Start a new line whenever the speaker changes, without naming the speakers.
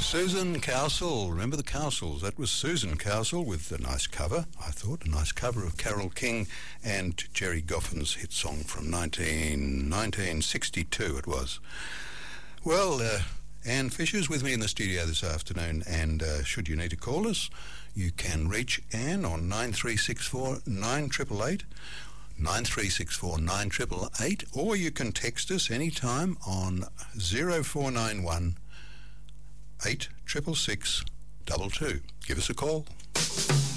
Susan Cowsill. Remember the Cowsills? That was Susan Cowsill with a nice cover, I thought, a nice cover of Carole King and Jerry Goffin's hit song from 1962 it was. Well, Anne Fisher's with me in the studio this afternoon, and should you need to call us, you can reach Anne on 9364 9888, 9364 9888, or you can text us anytime on 0491 866 22. Give us a call.